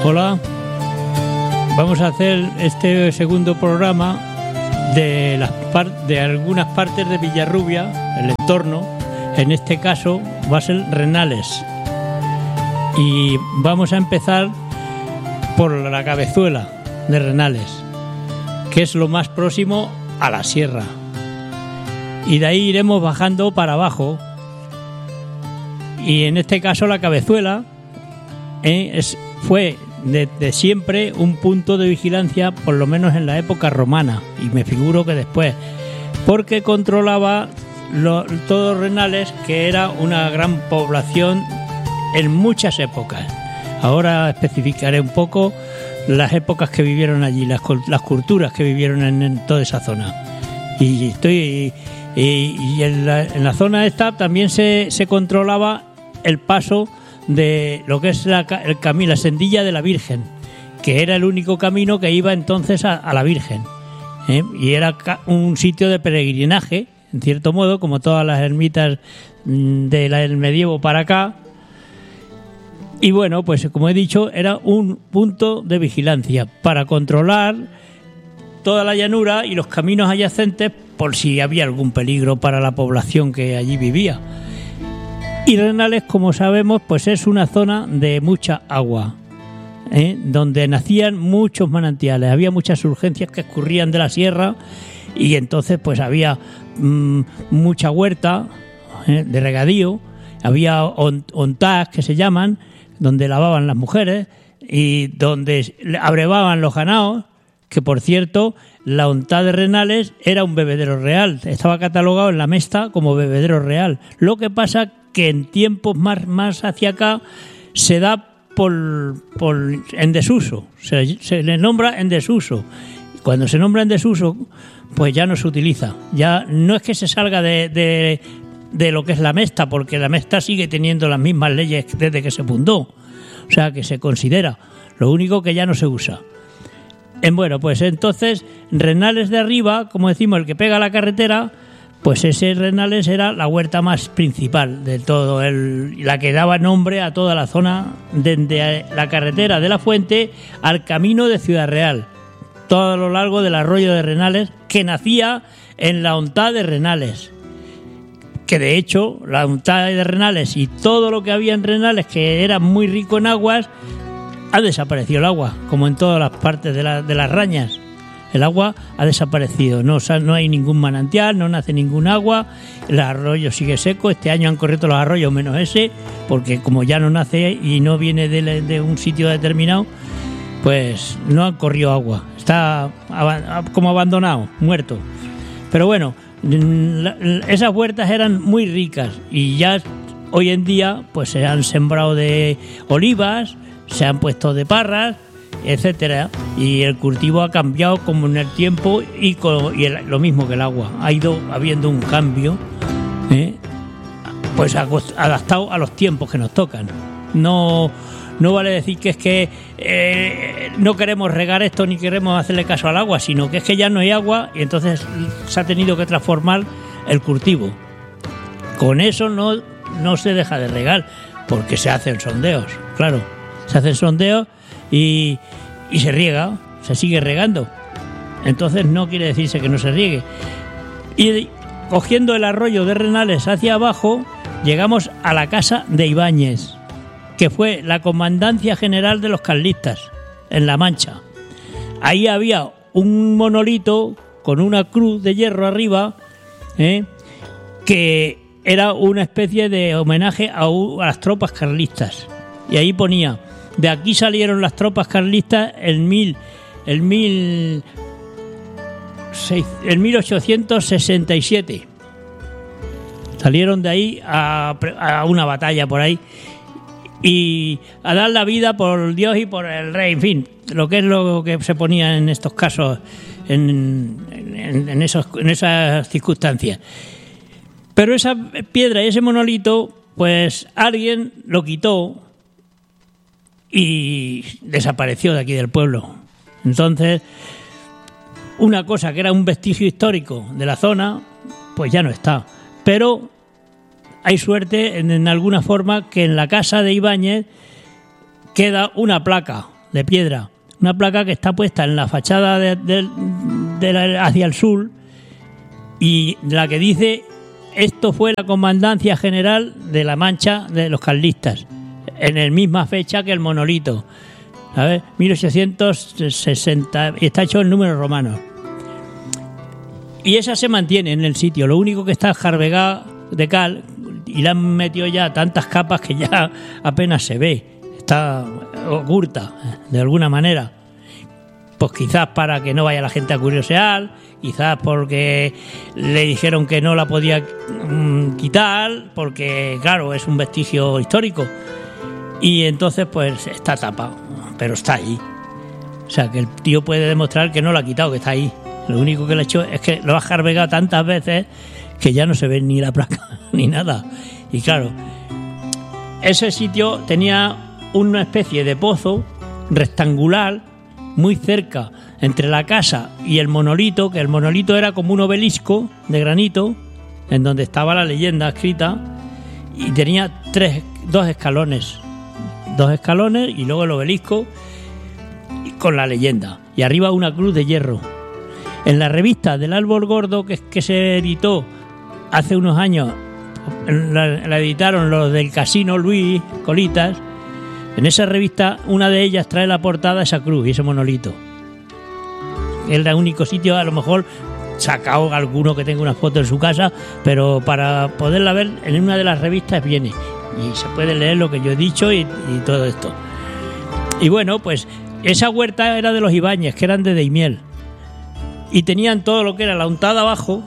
Hola, vamos a hacer este segundo programa de algunas partes de Villarrubia, el entorno. En este caso va a ser Renales. Y vamos a empezar por la Cabezuela de Renales, que es lo más próximo a la sierra. Y de ahí iremos bajando para abajo. Y en este caso la Cabezuela fue de siempre un punto de vigilancia, por lo menos en la época romana, y me figuro que después, porque controlaba todos Renales, que era una gran población en muchas épocas. Ahora especificaré un poco las épocas que vivieron allí, las culturas que vivieron en toda esa zona. Y en la zona esta también se controlaba el paso de lo que es la sendilla de la Virgen, que era el único camino que iba entonces a la Virgen, y era un sitio de peregrinaje, en cierto modo, como todas las ermitas del medievo para acá. Y bueno, pues como he dicho, era un punto de vigilancia para controlar toda la llanura y los caminos adyacentes por si había algún peligro para la población que allí vivía. Y Renales, como sabemos, pues es una zona de mucha agua, donde nacían muchos manantiales, había muchas urgencias que escurrían de la sierra, y entonces pues había mucha huerta de regadío, había ontás que se llaman, donde lavaban las mujeres y donde abrevaban los ganados, que por cierto la ontá de Renales era un bebedero real, estaba catalogado en la Mesta como bebedero real. Lo que pasa que en tiempos más hacia acá se da en desuso, se le nombra en desuso. Cuando se nombra en desuso, pues ya no se utiliza. Ya no es que se salga de lo que es la Mesta, porque la Mesta sigue teniendo las mismas leyes desde que se fundó. O sea, que se considera. Lo único que ya no se usa. Bueno, pues entonces, Renales de arriba, como decimos, el que pega a la carretera, pues ese Renales era la huerta más principal de todo, la que daba nombre a toda la zona, desde la carretera de la Fuente al camino de Ciudad Real, todo a lo largo del arroyo de Renales, que nacía en la ontá de Renales. Que de hecho, la ontá de Renales y todo lo que había en Renales, que era muy rico en aguas, ha desaparecido el agua, como en todas las partes de las Rañas. El agua ha desaparecido, no hay ningún manantial, no nace ningún agua, el arroyo sigue seco. Este año han corrido los arroyos menos ese, porque como ya no nace y no viene de un sitio determinado, pues no han corrido agua, está como abandonado, muerto. Pero bueno, esas huertas eran muy ricas y ya hoy en día pues se han sembrado de olivas, se han puesto de parras, etcétera, y el cultivo ha cambiado como en el tiempo y lo mismo que el agua, ha ido habiendo un cambio, pues adaptado a los tiempos que nos tocan. No vale decir que es que no queremos regar esto ni queremos hacerle caso al agua, sino que es que ya no hay agua y entonces se ha tenido que transformar el cultivo. Con eso no se deja de regar, porque se hacen sondeos, claro, se hacen sondeos y se riega, se sigue regando. Entonces no quiere decirse que no se riegue. Y cogiendo el arroyo de Renales hacia abajo, llegamos a la casa de Ibáñez, que fue la comandancia general de los carlistas en La Mancha. Ahí había un monolito con una cruz de hierro arriba, que era una especie de homenaje a las tropas carlistas. Y ahí ponía: de aquí salieron las tropas carlistas en 1867. Salieron de ahí a una batalla por ahí y a dar la vida por Dios y por el rey, en fin, lo que es lo que se ponía en estos casos, en esas circunstancias. Pero esa piedra y ese monolito, pues alguien lo quitó y desapareció de aquí del pueblo. Entonces, una cosa que era un vestigio histórico de la zona, pues ya no está. Pero hay suerte en alguna forma que en la casa de Ibáñez queda una placa de piedra, una placa que está puesta en la fachada hacia el sur, y la que dice: esto fue la Comandancia General de la Mancha de los carlistas, en la misma fecha que el monolito, ¿sabes? 1860, y está hecho en números romanos. Y esa se mantiene en el sitio, lo único que está jarbegada de cal, y le han metido ya tantas capas que ya apenas se ve, está oculta de alguna manera. Pues quizás para que no vaya la gente a curiosear, quizás porque le dijeron que no la podía quitar, porque claro, es un vestigio histórico, y entonces pues está tapado, pero está ahí. O sea, que el tío puede demostrar que no la ha quitado, que está ahí. Lo único que le ha hecho es que lo ha jarbegado tantas veces que ya no se ve ni la placa ni nada. Y claro, ese sitio tenía una especie de pozo rectangular muy cerca entre la casa y el monolito, que el monolito era como un obelisco de granito en donde estaba la leyenda escrita, y tenía dos escalones y luego el obelisco con la leyenda, y arriba una cruz de hierro. En la revista del Árbol Gordo, que se editó hace unos años, la editaron los del Casino Luis Colitas. En esa revista, una de ellas trae la portada esa cruz y ese monolito. Es el único sitio, a lo mejor sacado alguno que tenga una foto en su casa, pero para poderla ver en una de las revistas viene y se puede leer lo que yo he dicho y todo esto. Y bueno, pues esa huerta era de los Ibáñez, que eran de Daimiel, y tenían todo lo que era la untada abajo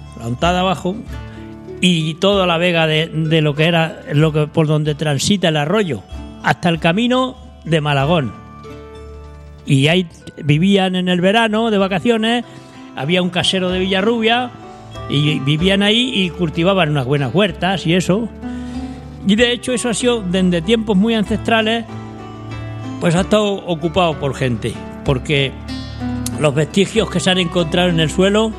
y toda la vega de lo que era por donde transita el arroyo, hasta el camino de Malagón. Y ahí vivían en el verano de vacaciones, había un casero de Villarrubia y vivían ahí y cultivaban unas buenas huertas y eso. Y de hecho eso ha sido desde tiempos muy ancestrales, pues ha estado ocupado por gente, porque los vestigios que se han encontrado en el suelo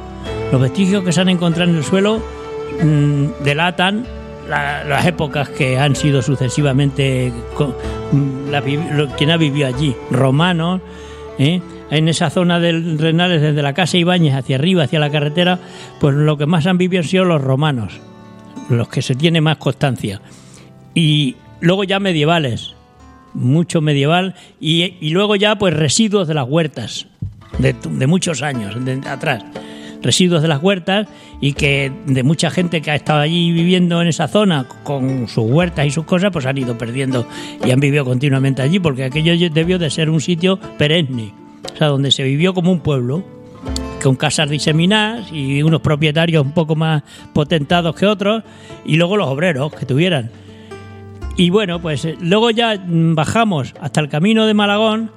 delatan las épocas que han sido sucesivamente quien ha vivido allí, romanos, en esa zona del Renales, desde la casa Ibáñez hacia arriba, hacia la carretera, pues lo que más han vivido han sido los romanos, los que se tiene más constancia, y luego ya medievales, mucho medieval, y luego ya pues residuos de las huertas de muchos años atrás, residuos de las huertas, y que de mucha gente que ha estado allí viviendo en esa zona con sus huertas y sus cosas, pues han ido perdiendo y han vivido continuamente allí, porque aquello debió de ser un sitio perenne, o sea, donde se vivió como un pueblo, con casas diseminadas y unos propietarios un poco más potentados que otros, y luego los obreros que tuvieran. Y bueno, pues luego ya bajamos hasta el camino de Malagón,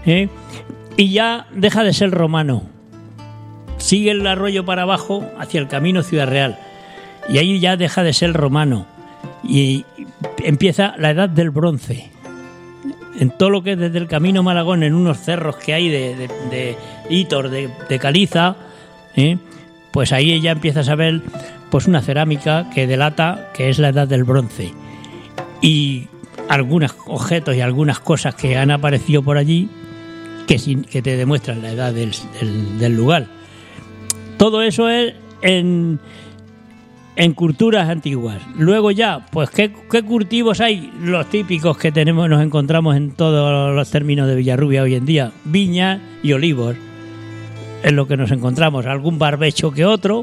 y ya deja de ser romano. Sigue el arroyo para abajo hacia el camino Ciudad Real, y ahí ya deja de ser romano y empieza la edad del bronce. En todo lo que es desde el camino Malagón, en unos cerros que hay de hitos de caliza, pues ahí ya empiezas a ver pues una cerámica que delata que es la edad del bronce, y algunos objetos y algunas cosas que han aparecido por allí que te demuestran la edad del lugar. Todo eso es en culturas antiguas. Luego ya, pues ¿qué cultivos hay? Los típicos que nos encontramos en todos los términos de Villarrubia hoy en día: viñas y olivos. Es lo que nos encontramos. Algún barbecho que otro,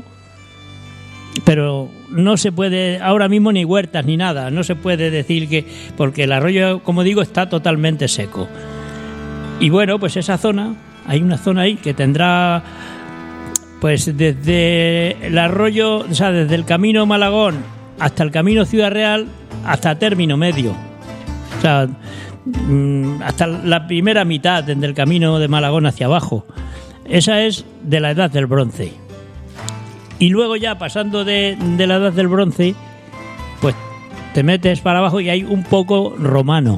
pero no se puede ahora mismo ni huertas ni nada. No se puede decir que, porque el arroyo, como digo, está totalmente seco. Y bueno, pues esa zona, hay una zona ahí que tendrá, pues desde el arroyo, o sea, desde el camino Malagón hasta el camino Ciudad Real, hasta término medio. O sea, hasta la primera mitad desde el camino de Malagón hacia abajo. Esa es de la edad del bronce. Y luego ya pasando de la edad del bronce, pues te metes para abajo y hay un poco romano.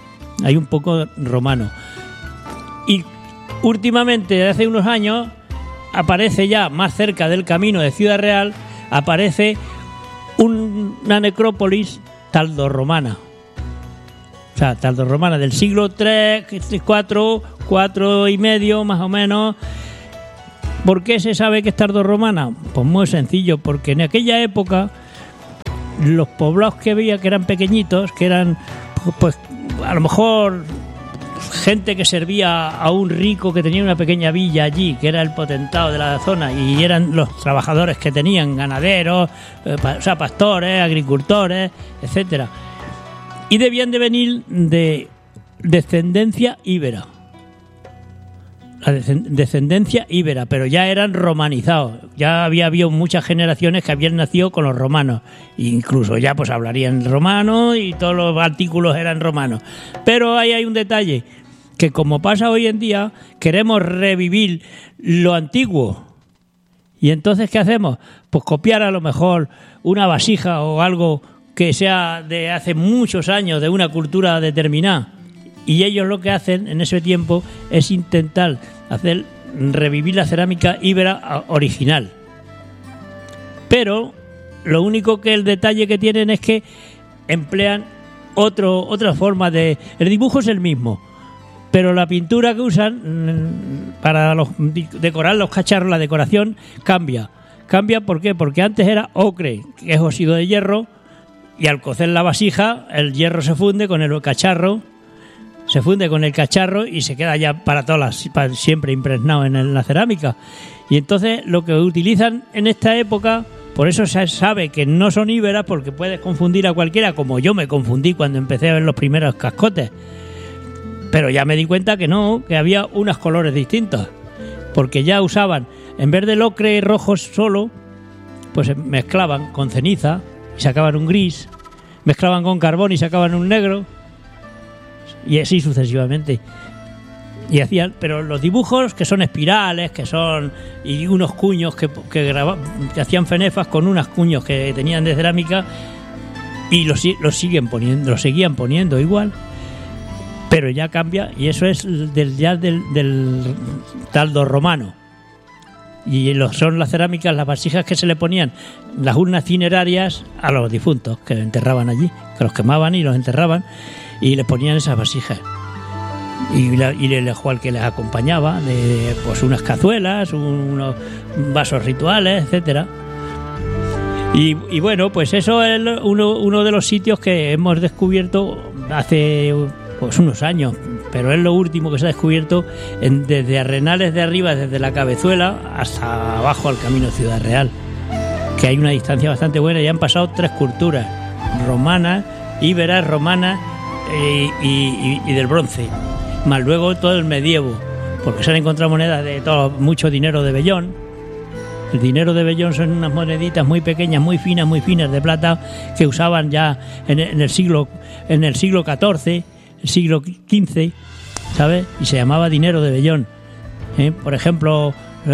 Y últimamente, hace unos años, aparece ya más cerca del camino de Ciudad Real, aparece una necrópolis tardorromana. O sea, tardorromana del siglo III, IV y medio, más o menos. ¿Por qué se sabe que es tardorromana? Pues muy sencillo, porque en aquella época los poblados que había, que eran pequeñitos, que eran pues a lo mejor gente que servía a un rico que tenía una pequeña villa allí, que era el potentado de la zona, y eran los trabajadores que tenían ganaderos, o sea, pastores, agricultores, etcétera. Y debían de venir de descendencia íbera. La descendencia íbera, pero ya eran romanizados. Ya había habido muchas generaciones que habían nacido con los romanos. Incluso ya pues hablarían romano y todos los artículos eran romanos. Pero ahí hay un detalle, que como pasa hoy en día, queremos revivir lo antiguo. Y entonces, ¿qué hacemos? Pues copiar a lo mejor una vasija o algo que sea de hace muchos años, de una cultura determinada. Y ellos lo que hacen en ese tiempo es intentar revivir la cerámica íbera original. Pero lo único que el detalle que tienen es que emplean otra forma de... El dibujo es el mismo, pero la pintura que usan para decorar los cacharros, la decoración, cambia. ¿Cambia por qué? Porque antes era ocre, que es óxido de hierro, y al cocer la vasija, el hierro se funde con el cacharro, y se queda ya para siempre impregnado en la cerámica. Y entonces lo que utilizan en esta época, por eso se sabe que no son íberas, porque puedes confundir a cualquiera, como yo me confundí cuando empecé a ver los primeros cascotes. Pero ya me di cuenta que no, que había unos colores distintos, porque ya usaban, en vez del ocre rojo solo, pues mezclaban con ceniza y sacaban un gris, mezclaban con carbón y sacaban un negro, y así sucesivamente. Y hacían, pero los dibujos que son espirales, y unos cuños que hacían fenefas con unos cuños que tenían de cerámica, y los seguían poniendo igual, pero ya cambia, y eso es del tardorromano. Y son las cerámicas, las vasijas que se le ponían, las urnas cinerarias a los difuntos que enterraban allí, que los quemaban y los enterraban, y les ponían esas vasijas. Y el juego que les acompañaba, pues unas cazuelas, unos vasos rituales, etcétera. Y bueno, pues eso es uno de los sitios que hemos descubierto hace pues unos años, pero es lo último que se ha descubierto desde Arenales de arriba, desde la Cabezuela hasta abajo al Camino Ciudad Real, que hay una distancia bastante buena. Ya han pasado 3 culturas, romanas, íberas, romanas y del bronce, más luego todo el medievo, porque se han encontrado monedas de mucho dinero de vellón. El dinero de vellón son unas moneditas muy pequeñas, muy finas de plata, que usaban ya en el siglo XIV, el siglo XV, ¿sabes? Y se llamaba dinero de vellón. Por ejemplo,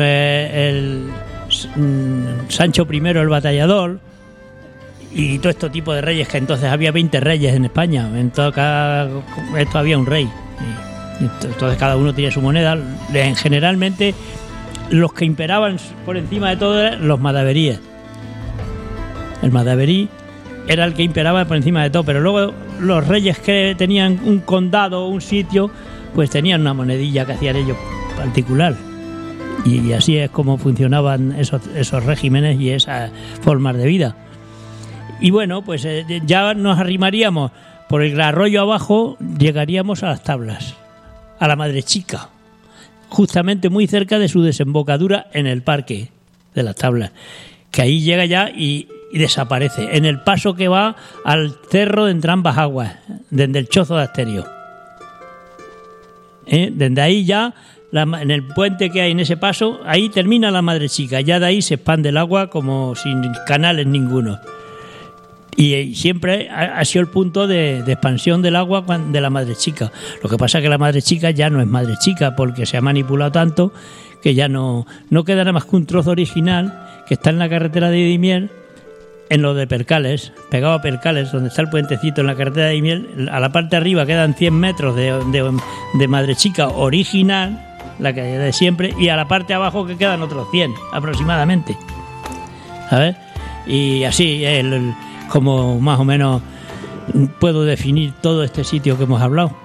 Sancho I el Batallador, y todo este tipo de reyes, que entonces había 20 reyes en España, esto había un rey, y entonces cada uno tenía su moneda. Generalmente los que imperaban por encima de todo eran los madaveríes. El madaverí era el que imperaba por encima de todo, pero luego los reyes que tenían un condado o un sitio, pues tenían una monedilla que hacían ellos particular. Y así es como funcionaban esos regímenes y esas formas de vida. Y bueno, pues ya nos arrimaríamos por el arroyo abajo, llegaríamos a las Tablas, a la Madre Chica, justamente muy cerca de su desembocadura en el parque de las Tablas, que ahí llega ya y desaparece, en el paso que va al cerro de Entrambas Aguas, desde el Chozo de Asterio. Desde ahí ya, en el puente que hay en ese paso, ahí termina la Madre Chica, ya de ahí se expande el agua como sin canales ninguno. Y siempre ha sido el punto de expansión del agua de la Madre Chica. Lo que pasa es que la Madre Chica ya no es Madre Chica, porque se ha manipulado tanto que ya no queda nada más que un trozo original que está en la carretera de Dimiel, en lo de Percales, pegado a Percales, donde está el puentecito en la carretera de Dimiel. A la parte de arriba quedan 100 metros de Madre Chica original, la que de siempre, y a la parte de abajo que quedan otros 100 aproximadamente, ¿sabes? Y así como más o menos puedo definir todo este sitio que hemos hablado.